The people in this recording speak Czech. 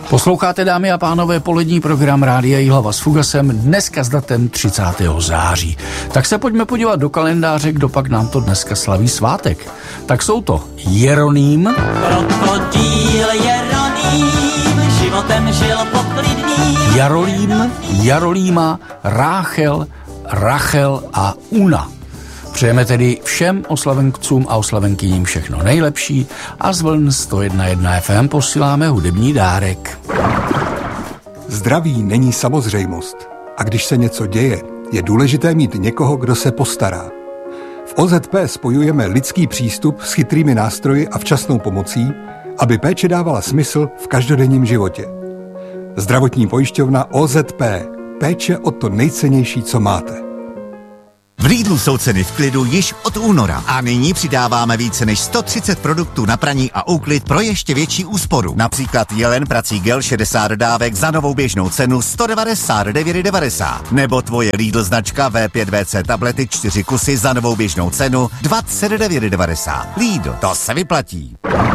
Posloucháte, dámy a pánové, polední program Rádia Jihlava s Fugasem, dneska s datem 30. září. Tak se pojďme podívat do kalendáře, kdo pak nám to dneska slaví svátek. Tak jsou to Jeroným, Krokodýl Jeroným životem žil poklidným. Jarolím, Jarolíma, Ráchel, Rachel a Una. Přejeme tedy všem oslavencům a oslavenkyním všechno nejlepší a z vln 101.1 FM posíláme hudební dárek. Zdraví není samozřejmost. A když se něco děje, je důležité mít někoho, kdo se postará. V OZP spojujeme lidský přístup s chytrými nástroji a včasnou pomocí, aby péče dávala smysl v každodenním životě. Zdravotní pojišťovna OZP. Péče o to nejcennější, co máte. V Lidlu jsou ceny v klidu již od února a nyní přidáváme více než 130 produktů na praní a úklid pro ještě větší úsporu. Například Jelen prací gel 60 dodávek za novou běžnou cenu 199,90 nebo tvoje Lidl značka V5VC tablety 4 kusy za novou běžnou cenu 29,90. Lidl, to se vyplatí.